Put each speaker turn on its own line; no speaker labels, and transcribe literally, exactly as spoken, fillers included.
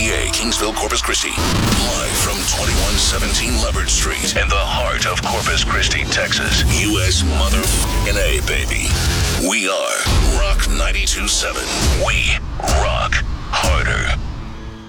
P A, Kingsville, Corpus Christi. Live from twenty-one seventeen Leopard Street in the heart of Corpus Christi, Texas. U S motherfucking A, baby. We are Rock ninety-two point seven. We rock harder.